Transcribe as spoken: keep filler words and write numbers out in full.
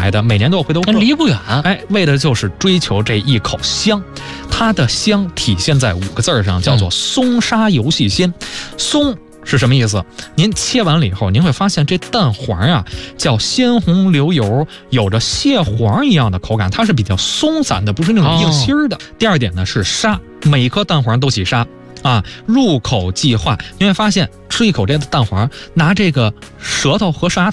来的，每年都有回头客， 离不远。 哎，为的就是追求这一口香。它的香体现在五个字上，叫做松沙游戏鲜。松是什么意思？您切完了以后，您会发现这蛋黄啊叫鲜红流油，有着蟹黄一样的口感，它是比较松散的，不是那种硬心儿的。哦、第二点呢是沙，每一颗蛋黄都起沙啊，入口即化。你会发现吃一口这个蛋黄，拿这个舌头和沙